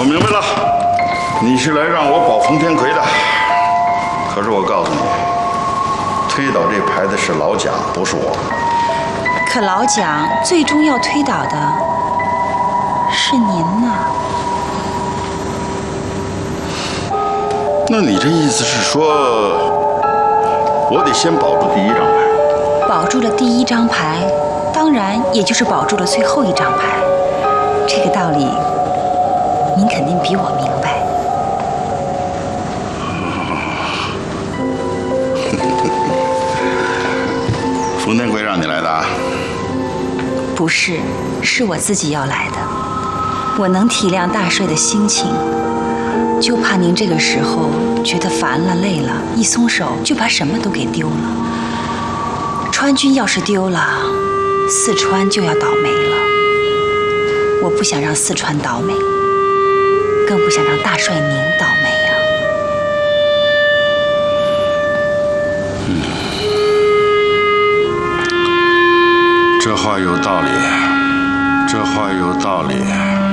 明白了，你是来让我保冯天奎的。可是我告诉你，推倒这牌的是老蒋，不是我。 可老蒋最终要推倒的是您呐。 那你这意思是说，我得先保住第一张牌？ 保住了第一张牌，当然也就是保住了最后一张牌。这个道理，您肯定比我明白。 冯天奎让你来的啊？ 不是，是我自己要来的。我能体谅大帅的心情，就怕您这个时候觉得烦了累了，一松手就把什么都给丢了。川军要是丢了，四川就要倒霉了。我不想让四川倒霉，更不想让大帅您倒霉啊。 这话有道理，这话有道理。